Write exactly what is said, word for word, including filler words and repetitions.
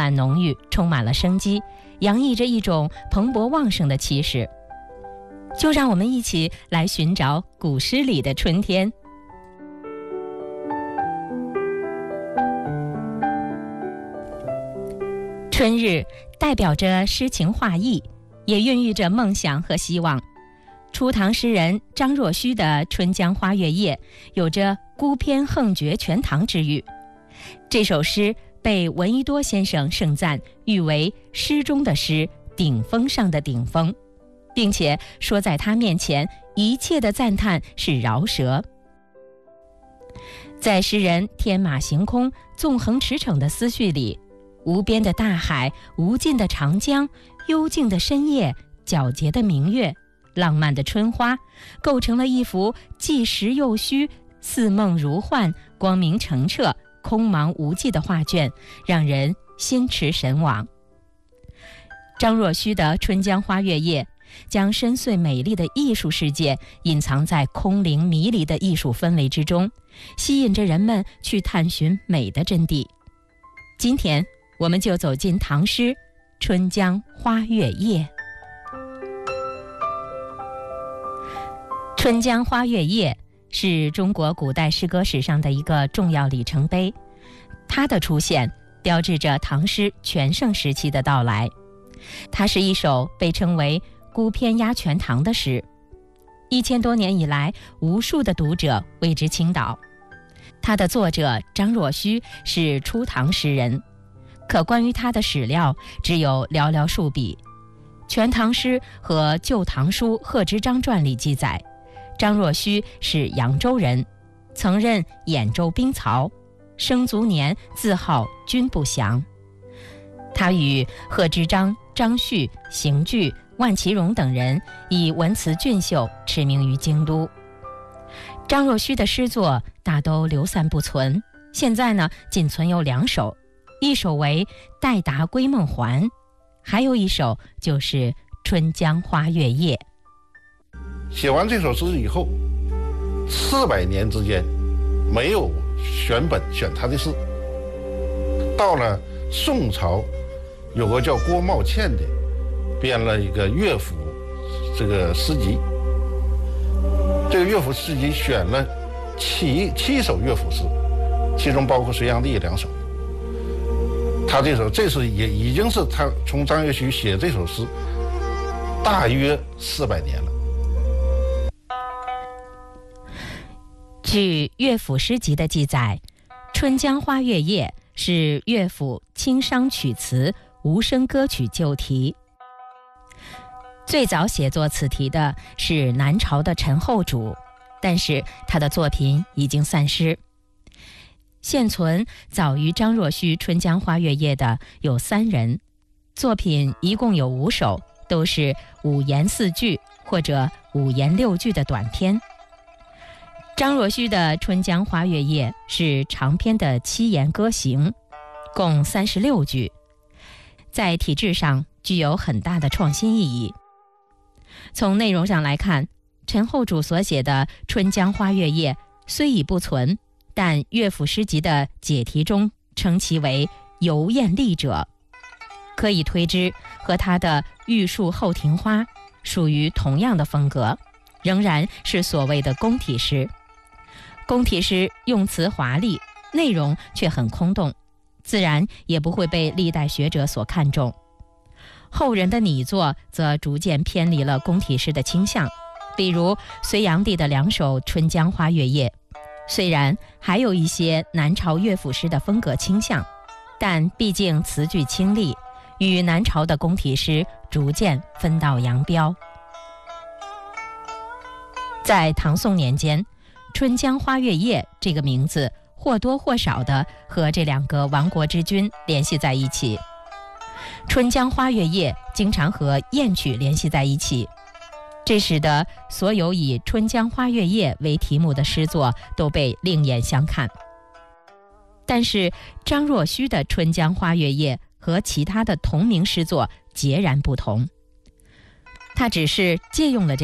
淡浓郁，充满了生机，洋溢着一种蓬勃旺盛的气势。就让我们一起来寻找古诗里的春天。春日代表着诗情画意，也孕育着梦想和希望。初唐诗人张若虚的《春江花月夜》有着孤篇横绝全唐之誉。这首诗被闻一多先生盛赞，誉为诗中的诗，顶峰上的顶峰，并且说在他面前一切的赞叹是饶舌。在诗人天马行空、纵横驰骋的思绪里，无边的大海，无尽的长江，幽静的深夜，皎洁的明月，浪漫的春花，构成了一幅既实又虚、似梦如幻、光明澄澈、空茫无际的画卷，让人心驰神往。张若虚的《春江花月夜》将深邃美丽的艺术世界隐藏在空灵迷离的艺术氛围之中，吸引着人们去探寻美的真谛。今天我们就走进唐诗《春江花月夜》。《春江花月夜》是中国古代诗歌史上的一个重要里程碑，它的出现标志着唐诗全盛时期的到来。它是一首被称为孤篇压全唐的诗，一千多年以来，无数的读者为之倾倒。它的作者张若虚是初唐诗人，可关于他的史料只有寥寥数笔。《全唐诗》和《旧唐书·贺知章传》里记载，张若虚是扬州人，曾任兖州兵曹，生卒年自号君不详。他与贺知章、张旭、邢具、万其荣等人以文辞俊秀驰名于京都。张若虚的诗作大都流散不存，现在呢仅存有两首，一首为《待答归梦还》，还有一首就是《春江花月夜》。 写完这首诗以后，四百年之间没有选本选他的诗。到了宋朝，有个叫郭茂倩的，编了一个乐府这个诗集。这个乐府诗集选了七七首乐府诗，其中包括隋炀帝两首。他这首这是也已经是他从张若虚写这首诗大约四百年了。 据乐府诗集的记载，《春江花月夜》是乐府清商曲词无声歌曲旧题。最早写作此题的是南朝的陈后主，但是他的作品已经散失。现存早于张若虚《春江花月夜》的有三人，作品一共有五首，都是五言四句或者五言六句的短篇。张若虚的《春江花月夜》是长篇的七言歌行，共三十六句，在体制上具有很大的创新意义。从内容上来看，陈后主所写的《春江花月夜》虽已不存，但乐府诗集的解题中称其为游艳丽者，可以推知和他的《玉树后庭花》属于同样的风格，仍然是所谓的宫体诗。宫体诗用词华丽，内容却很空洞，自然也不会被历代学者所看重。后人的拟作则逐渐偏离了宫体诗的倾向，比如隋炀帝的两首《春江花月夜》，虽然还有一些南朝乐府诗的风格倾向，但毕竟词句清丽，与南朝的宫体诗逐渐分道扬镳。在唐宋年间，《春江花月夜》这个名字或多或少地和这两个亡国之君联系在一起。《春江花月夜》经常和艳曲联系在一起，这使得所有以《春江花月夜》为题目的诗作都被另眼相看。但是张若虚的《春江花月夜》和其他的同名诗作截然不同，他只是借用了这